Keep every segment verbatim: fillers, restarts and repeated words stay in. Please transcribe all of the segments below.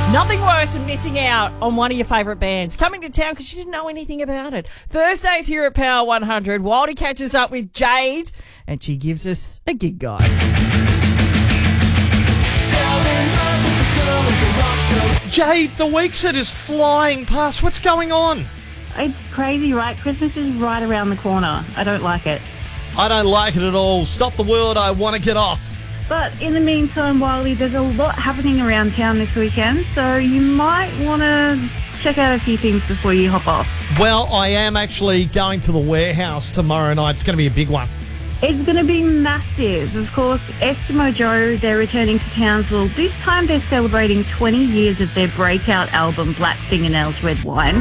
Nothing worse than missing out on one of your favourite bands coming to town because you didn't know anything about it. Thursdays here at Power one hundred, Wildy catches up with Jade and she gives us a gig guide. Jade, the week's it is flying past. What's going on? It's crazy, right? Christmas is right around the corner. I don't like it. I don't like it at all. Stop the world. I want to get off. But in the meantime, Wiley, there's a lot happening around town this weekend, so you might want to check out a few things before you hop off. Well, I am actually going to the warehouse tomorrow night. It's going to be a big one. It's going to be massive. Of course, Eskimo Joe, they're returning to Townsville. This time they're celebrating twenty years of their breakout album, Black Fingernails, Red Wine.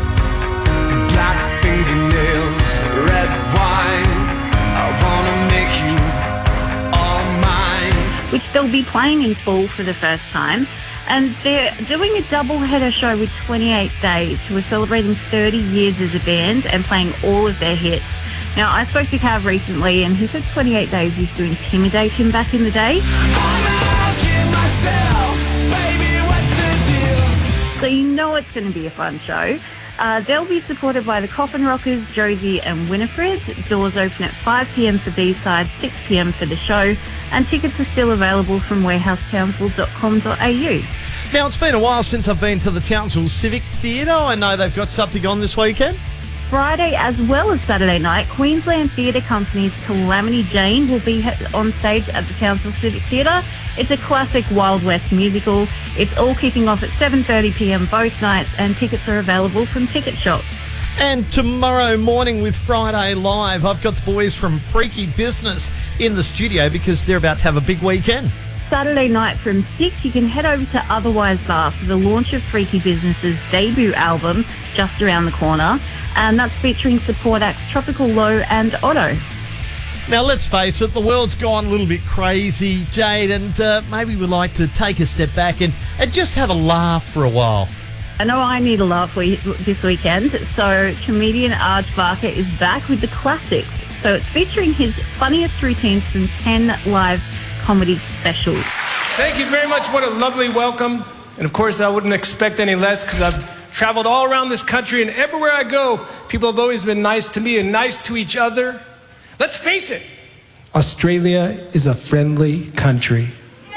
Black fingernails, red wine, I wanna make you all mine. Which they'll be playing in full for the first time. And they're doing a double-header show with twenty-eight days, who are celebrating thirty years as a band and playing all of their hits. Now, I spoke to Cav recently, and he said twenty-eight days used to intimidate him back in the day. I'm asking myself, baby, what's the deal? So you know it's going to be a fun show. Uh, they'll be supported by the Coffin Rockers, Josie and Winifred. Doors open at five p.m. for B-Side, six p.m. for the show, and tickets are still available from warehouse townsville dot com dot a u. Now, it's been a while since I've been to the Townsville Civic Theatre. I know they've got something on this weekend. Friday as well as Saturday night, Queensland Theatre Company's Calamity Jane will be on stage at the Townsville Civic Theatre. It's a classic Wild West musical. It's all kicking off at seven thirty p.m. both nights, and tickets are available from ticket shops. And tomorrow morning with Friday Live, I've got the boys from Freaky Business in the studio because they're about to have a big weekend. Saturday night from six, you can head over to Otherwise Bar for the launch of Freaky Business's debut album, just around the corner. And that's featuring support acts Tropical Low and Otto. Now, let's face it, the world's gone a little bit crazy, Jade, and uh, maybe we'd like to take a step back and, and just have a laugh for a while. I know I need a laugh for this weekend, so comedian Arj Barker is back with the classics. So it's featuring his funniest routines from ten live comedy specials. Thank you very much. What a lovely welcome. And of course, I wouldn't expect any less because I've traveled all around this country, and everywhere I go, people have always been nice to me and nice to each other. Let's face it, Australia is a friendly country.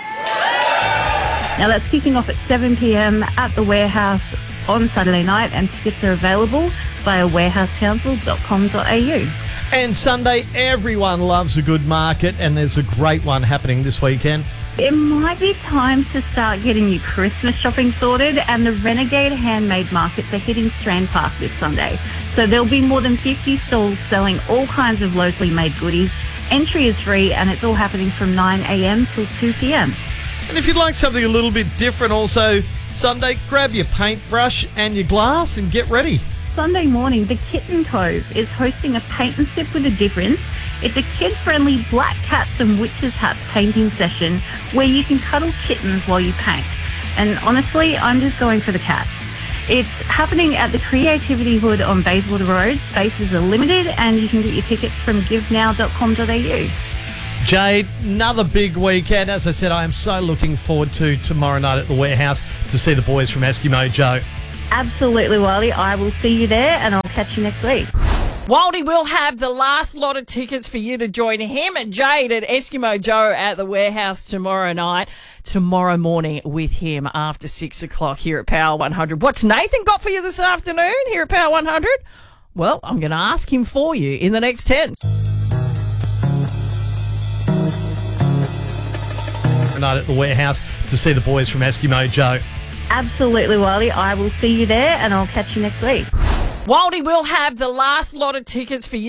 Now that's kicking off at seven p.m. at the warehouse on Saturday night, and tickets are available via warehouse townsville dot com dot a u. And Sunday, everyone loves a good market, and there's a great one happening this weekend. It might be time to start getting your Christmas shopping sorted, and the Renegade Handmade Markets are hitting Strand Park this Sunday. So there'll be more than fifty stalls selling all kinds of locally made goodies. Entry is free, and it's all happening from nine a.m. till two p.m. And if you'd like something a little bit different also, Sunday, grab your paintbrush and your glass and get ready. Sunday morning, the Kitten Cove is hosting a paint and sip with a difference. It's a kid-friendly black cats and witches hats painting session where you can cuddle kittens while you paint. And honestly, I'm just going for the cats. It's happening at the Creativity Hood on Bayswater Road. Spaces are limited, and you can get your tickets from give now dot com dot a u. Jade, another big weekend. As I said, I am so looking forward to tomorrow night at the warehouse to see the boys from Eskimo Joe. Absolutely, Wiley. I will see you there, and I'll catch you next week. Wildy will have the last lot of tickets for you to join him and Jade at Eskimo Joe at the warehouse tomorrow night, tomorrow morning with him after six o'clock here at Power one hundred. What's Nathan got for you this afternoon here at Power one hundred? Well, I'm going to ask him for you in the next ten. Night at the warehouse to see the boys from Eskimo Joe. Absolutely, Wiley. I will see you there, and I'll catch you next week. Wildy will have the last lot of tickets for you